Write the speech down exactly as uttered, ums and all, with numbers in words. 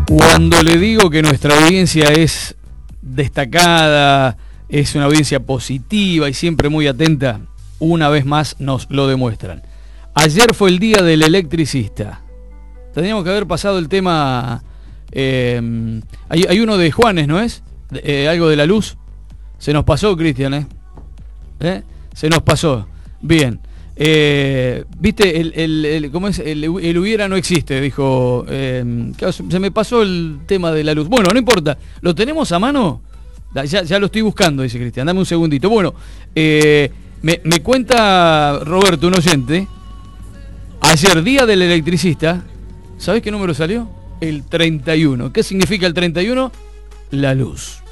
Cuando le digo que nuestra audiencia es destacada, es una audiencia positiva y siempre muy atenta, una vez más nos lo demuestran. Ayer fue el día del electricista. Tendríamos que haber pasado el tema. Eh, hay, hay uno de Juanes, ¿no es? Eh, algo de la luz. Se nos pasó, Cristian, ¿eh? ¿eh? Se nos pasó. Bien. Eh, Viste, el, el, el, ¿cómo es? El, el hubiera no existe, dijo. Eh, se me pasó el tema de la luz. Bueno, no importa. ¿Lo tenemos a mano? Ya, ya lo estoy buscando, dice Cristian. Dame un segundito. Bueno, eh, me, me cuenta Roberto, un oyente. Ayer, día del electricista. ¿Sabés qué número salió? El treinta y uno. ¿Qué significa el treinta y uno? La luz.